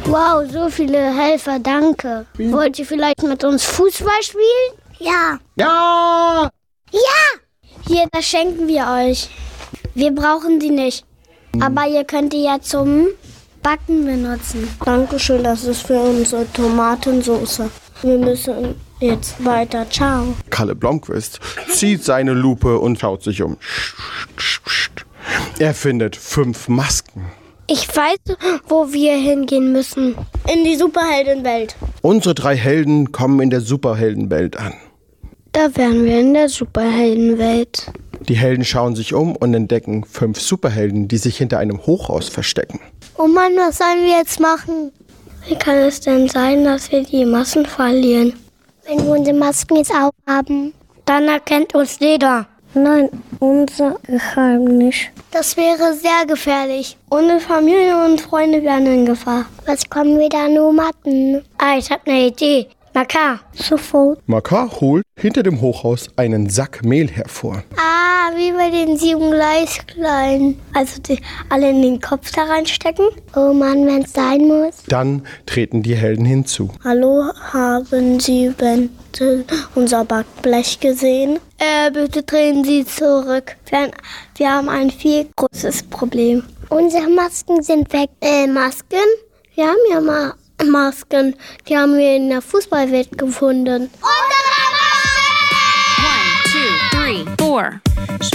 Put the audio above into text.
Wow, so viele Helfer, danke. Wollt ihr vielleicht mit uns Fußball spielen? Ja. Ja! Ja! Hier, das schenken wir euch. Wir brauchen die nicht. Aber ihr könnt die ja zum Backen benutzen. Dankeschön, das ist für unsere Tomatensauce. Wir müssen jetzt weiter. Ciao. Kalle Blomqvist zieht seine Lupe und schaut sich um. Er findet 5 Masken. Ich weiß, wo wir hingehen müssen. In die Superheldenwelt. Unsere 3 Helden kommen in der Superheldenwelt an. Da wären wir in der Superheldenwelt. Die Helden schauen sich um und entdecken 5 Superhelden, die sich hinter einem Hochhaus verstecken. Oh Mann, was sollen wir jetzt machen? Wie kann es denn sein, dass wir die Masken verlieren? Wenn wir unsere Masken jetzt aufhaben, dann erkennt uns jeder. Nein, unser Geheimnis. Das wäre sehr gefährlich. Unsere Familie und Freunde wären in Gefahr. Was können wir da nur machen? Ich habe eine Idee. Na klar, sofort. Makar holt hinter dem Hochhaus einen Sack Mehl hervor. Wie bei den 7 Gleiskleinen. Also die alle in den Kopf da reinstecken. Oh Mann, wenn es sein muss. Dann treten die Helden hinzu. Hallo, haben Sie bitte unser Backblech gesehen? Bitte drehen Sie zurück. Wir haben ein viel großes Problem. Unsere Masken sind weg. Masken? Wir haben ja mal Masken. Die haben wir in der Fußballwelt gefunden. 1, 2, 3, 4.